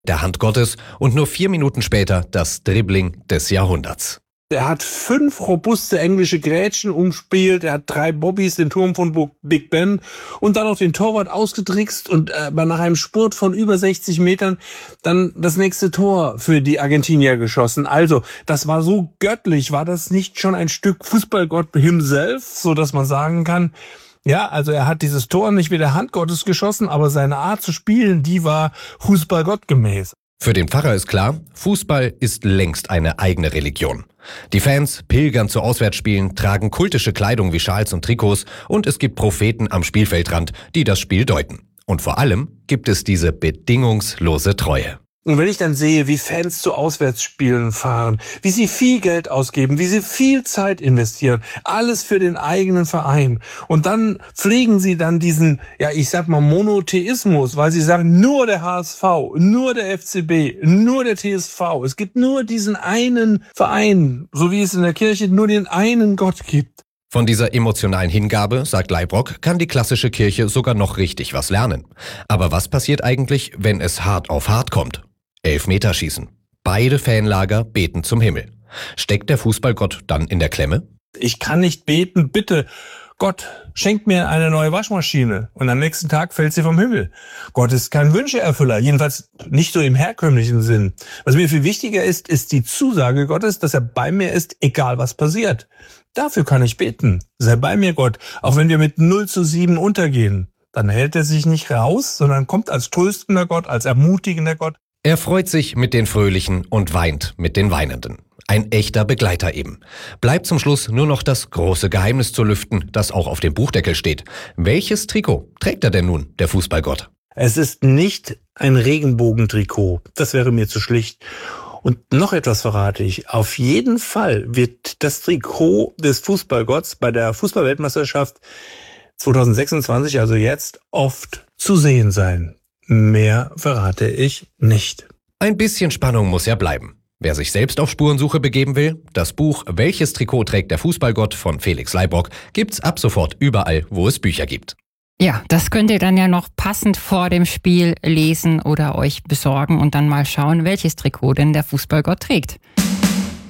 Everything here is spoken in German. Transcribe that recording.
der Hand Gottes und nur 4 Minuten später das Dribbling des Jahrhunderts. Er hat 5 robuste englische Grätschen umspielt, er hat 3 Bobbys, den Turm von Big Ben und dann noch den Torwart ausgetrickst und nach einem Spurt von über 60 Metern dann das nächste Tor für die Argentinier geschossen. Also, das war so göttlich, war das nicht schon ein Stück Fußballgott himself, so dass man sagen kann, ja, also er hat dieses Tor nicht mit der Hand Gottes geschossen, aber seine Art zu spielen, die war Fußballgottgemäß. Für den Pfarrer ist klar, Fußball ist längst eine eigene Religion. Die Fans pilgern zu Auswärtsspielen, tragen kultische Kleidung wie Schals und Trikots und es gibt Propheten am Spielfeldrand, die das Spiel deuten. Und vor allem gibt es diese bedingungslose Treue. Und wenn ich dann sehe, wie Fans zu Auswärtsspielen fahren, wie sie viel Geld ausgeben, wie sie viel Zeit investieren, alles für den eigenen Verein. Und dann pflegen sie dann diesen, Monotheismus, weil sie sagen, nur der HSV, nur der FCB, nur der TSV. Es gibt nur diesen einen Verein, so wie es in der Kirche nur den einen Gott gibt. Von dieser emotionalen Hingabe, sagt Leibrock, kann die klassische Kirche sogar noch richtig was lernen. Aber was passiert eigentlich, wenn es hart auf hart kommt? Elfmeterschießen. Beide Fanlager beten zum Himmel. Steckt der Fußballgott dann in der Klemme? Ich kann nicht beten, bitte, Gott, schenkt mir eine neue Waschmaschine. Und am nächsten Tag fällt sie vom Himmel. Gott ist kein Wünscheerfüller, jedenfalls nicht so im herkömmlichen Sinn. Was mir viel wichtiger ist, ist die Zusage Gottes, dass er bei mir ist, egal was passiert. Dafür kann ich beten. Sei bei mir, Gott, auch wenn wir mit 0:7 untergehen. Dann hält er sich nicht raus, sondern kommt als tröstender Gott, als ermutigender Gott. Er freut sich mit den Fröhlichen und weint mit den Weinenden. Ein echter Begleiter eben. Bleibt zum Schluss nur noch das große Geheimnis zu lüften, das auch auf dem Buchdeckel steht. Welches Trikot trägt er denn nun, der Fußballgott? Es ist nicht ein Regenbogentrikot. Das wäre mir zu schlicht. Und noch etwas verrate ich. Auf jeden Fall wird das Trikot des Fußballgotts bei der Fußballweltmeisterschaft 2026, also jetzt, oft zu sehen sein. Mehr verrate ich nicht. Ein bisschen Spannung muss ja bleiben. Wer sich selbst auf Spurensuche begeben will, das Buch Welches Trikot trägt der Fußballgott von Felix Leibrock gibt's ab sofort überall, wo es Bücher gibt. Ja, das könnt ihr dann ja noch passend vor dem Spiel lesen oder euch besorgen und dann mal schauen, welches Trikot denn der Fußballgott trägt.